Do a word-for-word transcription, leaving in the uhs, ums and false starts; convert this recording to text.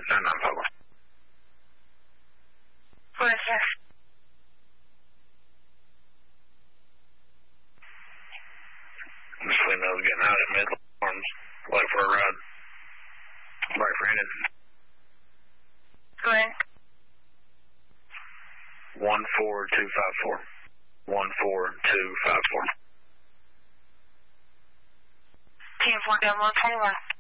nine nine five one. What is this? Just letting know getting out at Midland Farms. Wait for a ride. Right, Brandon. When? One four two five four. One four two five four. Team four, down one twenty-one.